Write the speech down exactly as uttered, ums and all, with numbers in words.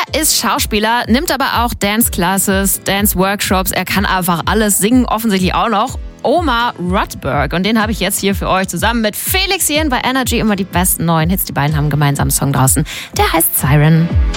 ist Schauspieler, nimmt aber auch Dance-Classes, Dance-Workshops. Er kann einfach alles, singen offensichtlich auch noch. Omar Rudberg. Und den habe ich jetzt hier für euch zusammen mit Felix Jähn bei Energy. Immer die besten neuen Hits. Die beiden haben einen gemeinsamen Song draußen. Der heißt Siren.